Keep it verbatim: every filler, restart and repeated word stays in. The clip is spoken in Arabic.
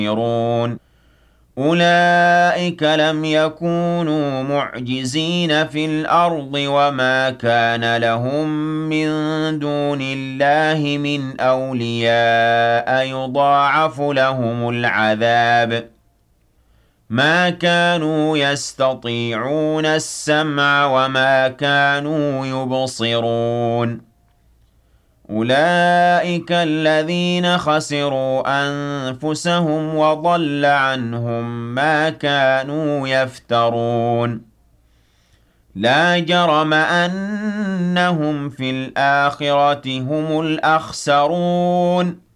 يبصرون أولئك لم يكونوا معجزين في الأرض وما كان لهم من دون الله من أولياء يضاعف لهم العذاب ما كانوا يستطيعون السمع وما كانوا يبصرون أولئك الذين خسروا أنفسهم وضل عنهم ما كانوا يفترون لا جرم أنهم في الآخرة هم الأخسرون